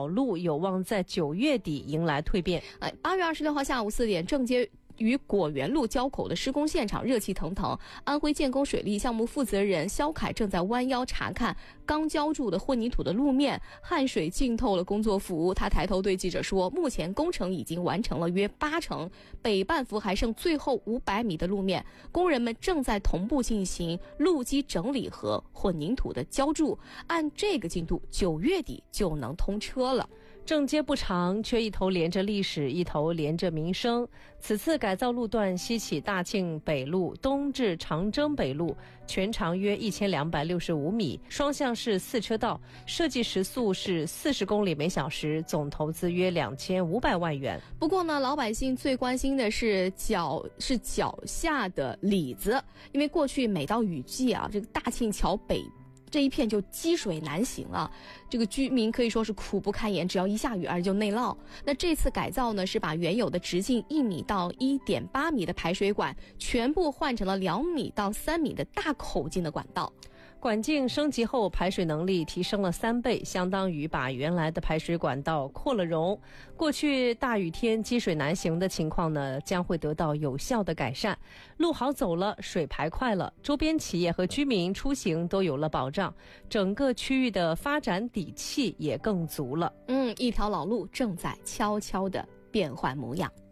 老路有望在9月底迎来蜕变。 8月26号下午4点，正接与果园路交口的施工现场热气腾腾，安徽建工水利项目负责人肖凯正在弯腰查看刚浇筑的混凝土的路面，汗水浸透了工作服。他抬头对记者说，目前工程已经完成了约80%，北半幅还剩最后500米的路面，工人们正在同步进行路基整理和混凝土的浇筑，按这个进度9月底就能通车了。 正接不长，却一头连着历史，一头连着民生。此次改造路段西起大庆北路，东至长征北路，全长约1265米，双向式4车道，设计时速是40公里每小时，总投资约2500万元。 不过呢，老百姓最关心的是脚下的里子，因为过去每到雨季啊，这个大庆桥北这一片就积水难行啊，这个居民可以说是苦不堪言，只要一下雨而就内涝。那这次改造呢，是把原有的直径1米到1.8米的排水管全部换成了2米到3米的大口径的管道。 管径升级后，排水能力提升了3倍，相当于把原来的排水管道扩了容。过去大雨天积水难行的情况呢，将会得到有效的改善。路好走了，水排快了，周边企业和居民出行都有了保障，整个区域的发展底气也更足了。 一条老路正在悄悄地变换模样。